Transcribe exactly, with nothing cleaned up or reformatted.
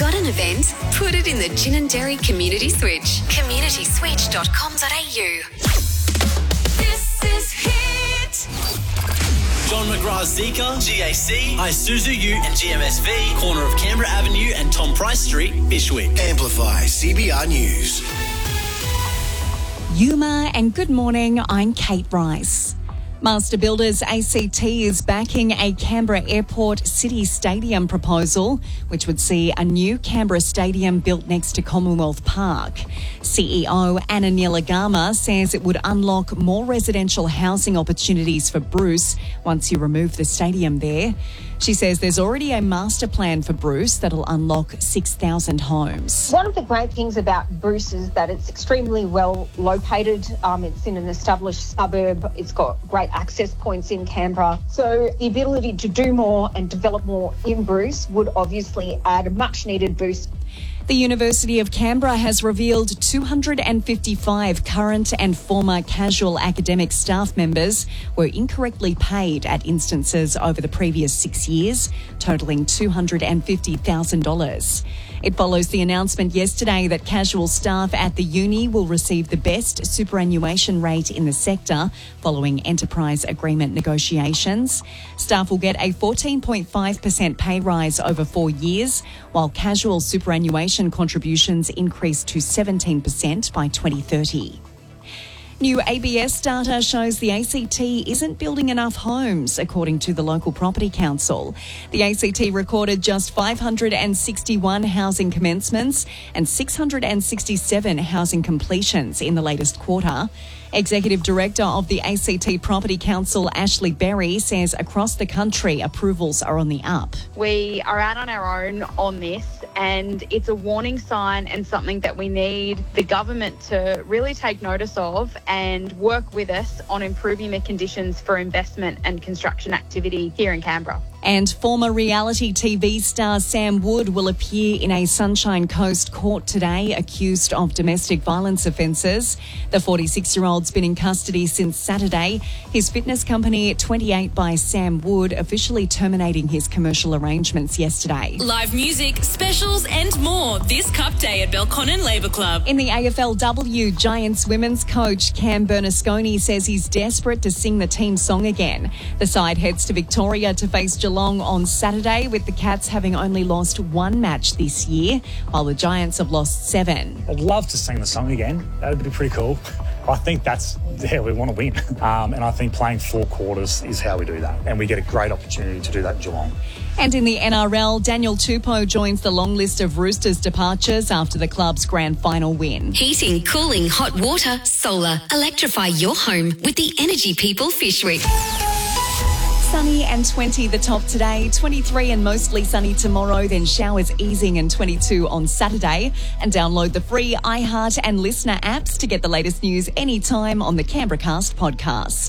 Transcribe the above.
Got an event? Put it in the Ginninderry Community Switch. community switch dot com dot a u. This is Hit. John McGrath's Zika, G A C, Isuzu U and G M S V, corner of Canberra Avenue and Tom Price Street, Bishwick. Amplify C B R News. Yuma, and good morning, I'm Kate Rice. Master Builders A C T is backing a Canberra Airport City Stadium proposal, which would see a new Canberra stadium built next to Commonwealth Park. C E O Anna Nilagama says it would unlock more residential housing opportunities for Bruce once you remove the stadium there. She says there's already a master plan for Bruce that'll unlock six thousand homes. One of the great things about Bruce is that it's extremely well located. Um, it's in an established suburb. It's got great access points in Canberra. So the ability to do more and develop more in Bruce would obviously add a much needed boost. The University of Canberra has revealed two hundred fifty-five current and former casual academic staff members were incorrectly paid at instances over the previous six years, totalling two hundred fifty thousand dollars. It follows the announcement yesterday that casual staff at the uni will receive the best superannuation rate in the sector following enterprise agreement negotiations. Staff will get a fourteen point five percent pay rise over four years, while casual superannuation contributions increase to seventeen percent by twenty thirty. New A B S data shows the A C T isn't building enough homes, according to the local property council. The A C T recorded just five hundred sixty-one housing commencements and six hundred sixty-seven housing completions in the latest quarter. Executive Director of the A C T Property Council, Ashley Berry, says across the country approvals are on the up. We are out on our own on this, and it's a warning sign and something that we need the government to really take notice of and work with us on improving the conditions for investment and construction activity here in Canberra. And former reality T V star Sam Wood will appear in a Sunshine Coast court today, accused of domestic violence offences. The forty-six-year-old's been in custody since Saturday. His fitness company, twenty-eight by Sam Wood, officially terminating his commercial arrangements yesterday. Live music, specials and more this Cup Day at Belconnen Labour Club. In the A F L W, Giants women's coach Cam Bernasconi says he's desperate to sing the team song again. The side heads to Victoria to face Geelong on Saturday, with the Cats having only lost one match this year, while the Giants have lost seven. I'd love to sing the song again. That'd be pretty cool. I think that's, yeah, we want to win. Um, and I think playing four quarters is how we do that. And we get a great opportunity to do that in Geelong. And in the N R L, Daniel Tupou joins the long list of Roosters departures after the club's grand final win. Heating, cooling, hot water, solar. Electrify your home with the Energy People Fishwick. Sunny and twenty the top today, twenty-three and mostly sunny tomorrow, then showers easing and twenty-two on Saturday. And download the free iHeart and Listener apps to get the latest news anytime on the Canberra Cast podcast.